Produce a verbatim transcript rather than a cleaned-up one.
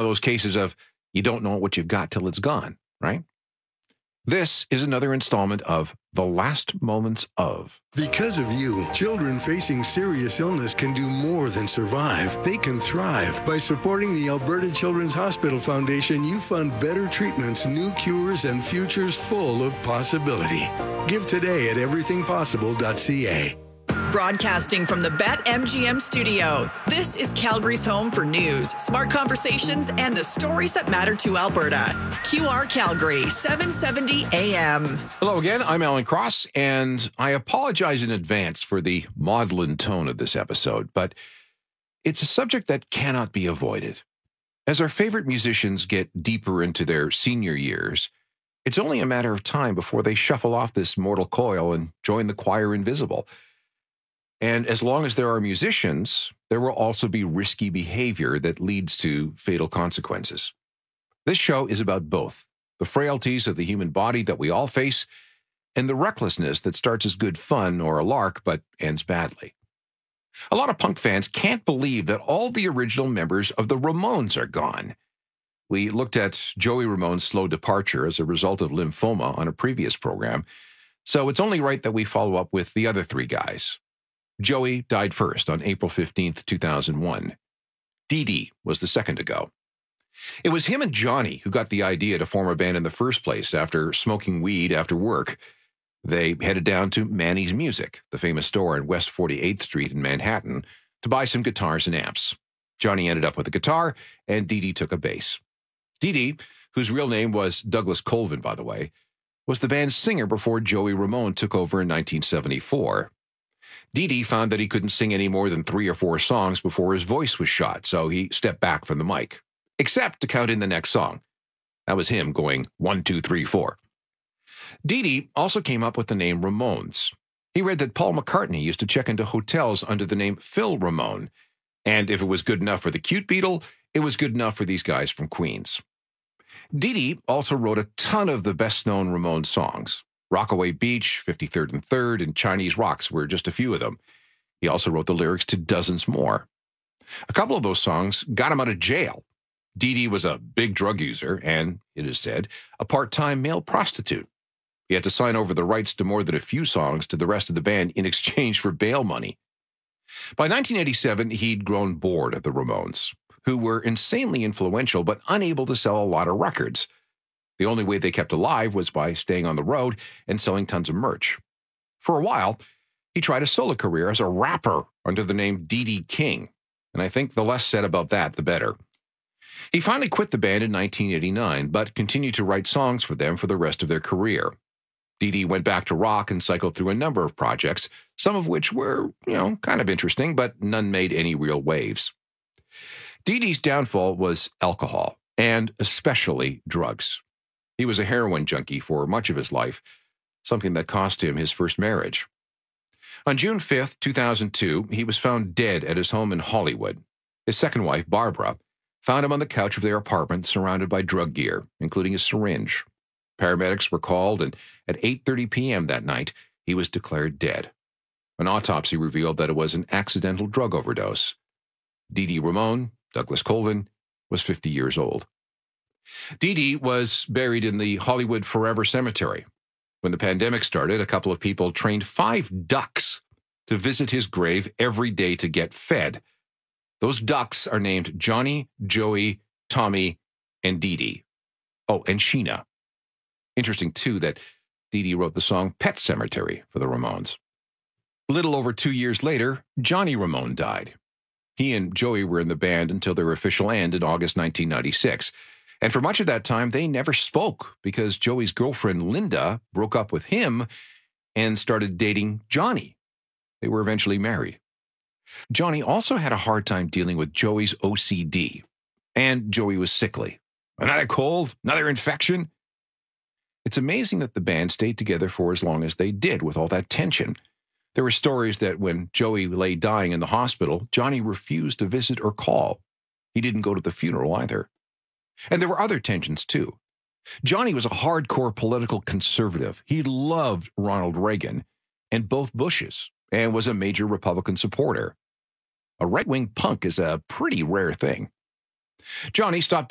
of those cases of you don't know what you've got till it's gone, right? This is another installment of The Last Moments Of. Because of you, children facing serious illness can do more than survive. They can thrive. By supporting the Alberta Children's Hospital Foundation, you fund better treatments, new cures, and futures full of possibility. Give today at everything possible dot c a. Broadcasting from the BetMGM studio, this is Calgary's home for news, smart conversations, and the stories that matter to Alberta. Q R Calgary, seven seventy A M. Hello again, I'm Alan Cross, and I apologize in advance for the maudlin tone of this episode, but it's a subject that cannot be avoided. As our favorite musicians get deeper into their senior years, it's only a matter of time before they shuffle off this mortal coil and join the choir invisible. And as long as there are musicians, there will also be risky behavior that leads to fatal consequences. This show is about both the frailties of the human body that we all face and the recklessness that starts as good fun or a lark but ends badly. A lot of punk fans can't believe that all the original members of the Ramones are gone. We looked at Joey Ramone's slow departure as a result of lymphoma on a previous program, so it's only right that we follow up with the other three guys. Joey died first on April fifteenth, two thousand one. Dee Dee was the second to go. It was him and Johnny who got the idea to form a band in the first place after smoking weed after work. They headed down to Manny's Music, the famous store on West forty-eighth Street in Manhattan, to buy some guitars and amps. Johnny ended up with a guitar, and Dee Dee took a bass. Dee Dee, whose real name was Douglas Colvin, by the way, was the band's singer before Joey Ramone took over in nineteen seventy-four. Dee Dee found that he couldn't sing any more than three or four songs before his voice was shot, so he stepped back from the mic, except to count in the next song. That was him going one, two, three, four. Dee Dee also came up with the name Ramones. He read that Paul McCartney used to check into hotels under the name Phil Ramone, and if it was good enough for the cute Beatle, it was good enough for these guys from Queens. Dee Dee also wrote a ton of the best-known Ramones songs. Rockaway Beach, fifty-third and third, and Chinese Rocks were just a few of them. He also wrote the lyrics to dozens more. A couple of those songs got him out of jail. Dee Dee was a big drug user and, it is said, a part-time male prostitute. He had to sign over the rights to more than a few songs to the rest of the band in exchange for bail money. By nineteen eighty-seven, he'd grown bored of the Ramones, who were insanely influential but unable to sell a lot of records. The only way they kept alive was by staying on the road and selling tons of merch. For a while, he tried a solo career as a rapper under the name D D King, and I think the less said about that, the better. He finally quit the band in nineteen eighty-nine, but continued to write songs for them for the rest of their career. Dee Dee went back to rock and cycled through a number of projects, some of which were, you know, kind of interesting, but none made any real waves. Dee Dee's downfall was alcohol, and especially drugs. He was a heroin junkie for much of his life, something that cost him his first marriage. On June fifth, two thousand two, he was found dead at his home in Hollywood. His second wife, Barbara, found him on the couch of their apartment surrounded by drug gear, including a syringe. Paramedics were called, and at eight thirty p.m. that night, he was declared dead. An autopsy revealed that it was an accidental drug overdose. Dee Dee Ramone, Douglas Colvin, was fifty years old. Dee Dee was buried in the Hollywood Forever Cemetery. When the pandemic started, a couple of people trained five ducks to visit his grave every day to get fed. Those ducks are named Johnny, Joey, Tommy, and Dee Dee. Oh, and Sheena. Interesting, too, that Dee Dee wrote the song Pet Cemetery for the Ramones. A little over two years later, Johnny Ramone died. He and Joey were in the band until their official end in August nineteen ninety-six. And for much of that time, they never spoke because Joey's girlfriend, Linda, broke up with him and started dating Johnny. They were eventually married. Johnny also had a hard time dealing with Joey's O C D, and Joey was sickly. Another cold, another infection. It's amazing that the band stayed together for as long as they did with all that tension. There were stories that when Joey lay dying in the hospital, Johnny refused to visit or call. He didn't go to the funeral either. And there were other tensions, too. Johnny was a hardcore political conservative. He loved Ronald Reagan and both Bushes and was a major Republican supporter. A right-wing punk is a pretty rare thing. Johnny stopped